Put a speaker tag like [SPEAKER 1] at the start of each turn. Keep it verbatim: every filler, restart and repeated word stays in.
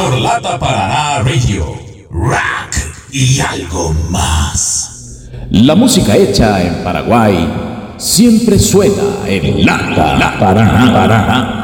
[SPEAKER 1] Por Lata Paraná Radio, rock y algo más.
[SPEAKER 2] La música hecha en Paraguay siempre suena en Lata Paraná. Paraná.